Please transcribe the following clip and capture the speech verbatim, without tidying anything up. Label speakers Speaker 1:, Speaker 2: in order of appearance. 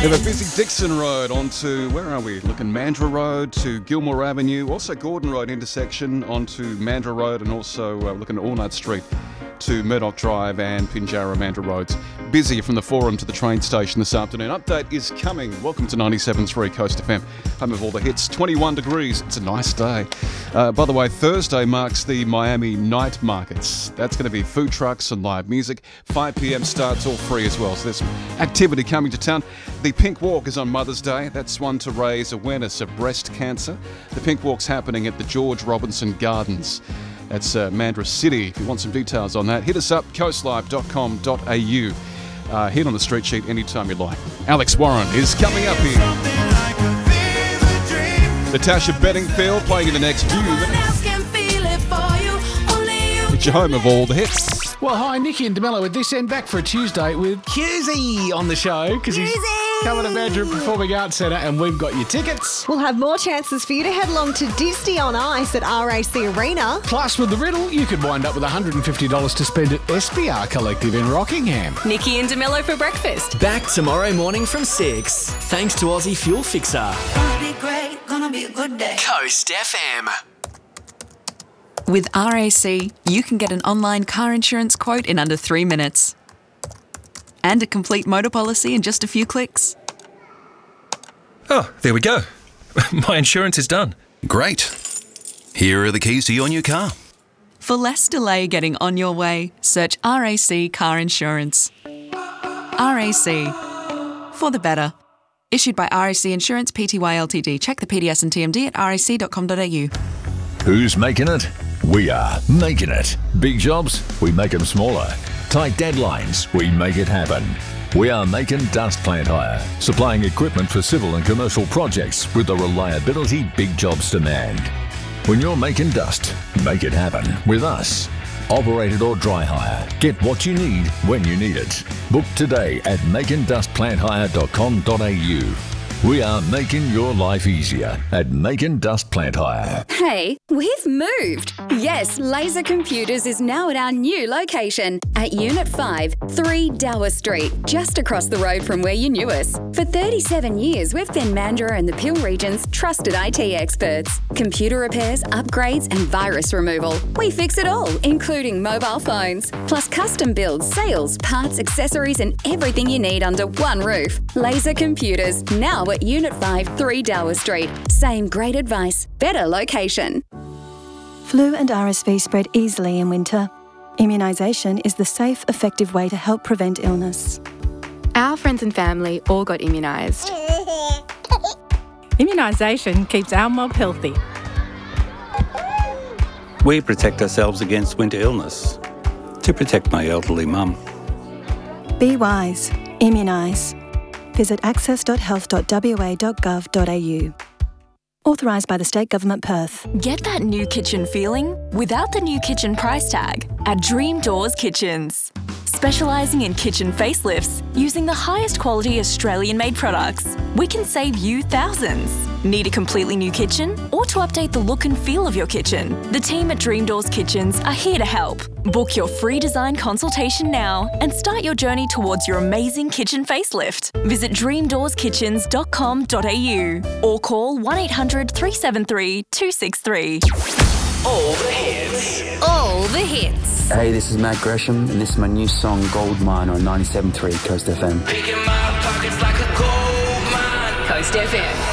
Speaker 1: We have a busy Dixon Road onto, where are we? Looking Mandurah Road to Gilmore Avenue, also Gordon Road intersection onto Mandurah Road, and also uh, looking at Allnut Street to Murdoch Drive and Pinjarra Mandurah Roads. Busy from the Forum to the train station this afternoon. Update is coming. Welcome to ninety-seven point three Coast F M, home of all the hits. twenty-one degrees. It's a nice day. Uh, by the way, Thursday marks the Miami Night Markets. That's going to be food trucks and live music. five p.m. starts, all free as well. So there's some activity coming to town. The Pink Walk is on Mother's Day. That's one to raise awareness of breast cancer. The Pink Walk's happening at the George Robinson Gardens. That's uh, Mandurah City. If you want some details on that, hit us up, coastlive dot com dot a u. Uh, hit on the street sheet anytime you like. Alex Warren is coming up here. Natasha Bedingfield playing in the next few minutes. It's your home of all the hits.
Speaker 2: Well, hi, Nicky and DeMello with this end back for a Tuesday with Cusey on the show because he's coming to Mandurah Performing Arts Centre and we've got your tickets.
Speaker 3: We'll have more chances for you to head along to Disney on Ice at R A C Arena.
Speaker 2: Plus, with the riddle, you could wind up with one hundred fifty dollars to spend at S B R Collective in Rockingham.
Speaker 4: Nicky and DeMello for breakfast.
Speaker 5: Back tomorrow morning from six. Thanks to Aussie Fuel Fixer.
Speaker 6: Gonna be great, gonna be a good day.
Speaker 5: Coast F M.
Speaker 4: With R A C, you can get an online car insurance quote in under three minutes. And a complete motor policy in just a few clicks.
Speaker 7: Oh, there we go. My insurance is done.
Speaker 8: Great. Here are the keys to your new car.
Speaker 4: For less delay getting on your way, search R A C Car Insurance. R A C. For the better. Issued by R A C Insurance Pty Ltd. Check the P D S and T M D at r a c dot com dot a u.
Speaker 9: Who's making it? We are making it. Big jobs, we make them smaller. Tight deadlines, we make it happen. We are Making Dust Plant Hire, supplying equipment for civil and commercial projects with the reliability big jobs demand. When you're making dust, make it happen with us. Operated or dry hire. Get what you need when you need it. Book today at making dust plant hire dot com dot a u. We are making your life easier at Making Dust Plant Hire.
Speaker 10: Hey, we've moved. Yes, Laser Computers is now at our new location at Unit five, three Dower Street, just across the road from where you knew us. For thirty-seven years, we've been Mandurah and the Peel region's trusted I T experts. Computer repairs, upgrades and virus removal. We fix it all, including mobile phones, plus custom builds, sales, parts, accessories and everything you need under one roof. Laser Computers, now at Unit five, three Dower Street. Same great advice, better location.
Speaker 11: Flu and R S V spread easily in winter. Immunisation is the safe, effective way to help prevent illness.
Speaker 12: Our friends and family all got immunised. Immunisation keeps our mob healthy.
Speaker 13: We protect ourselves against winter illness to protect my elderly mum.
Speaker 11: Be wise. Immunise. Visit access dot health dot w a dot gov dot a u. Authorised by the State Government, Perth.
Speaker 4: Get that new kitchen feeling without the new kitchen price tag at Dream Doors Kitchens. Specialising in kitchen facelifts using the highest quality Australian-made products, we can save you thousands. Need a completely new kitchen or to update the look and feel of your kitchen? The team at Dream Doors Kitchens are here to help. Book your free design consultation now and start your journey towards your amazing kitchen facelift. Visit dream doors kitchens dot com dot a u or call one eight hundred three seven three two six three.
Speaker 5: All the hits.
Speaker 10: All the hits.
Speaker 14: Hey, this is Matt Gresham and this is my new song Gold Mine on ninety-seven point three Coast F M.
Speaker 5: Picking my pockets like a gold mine.
Speaker 4: Coast F M.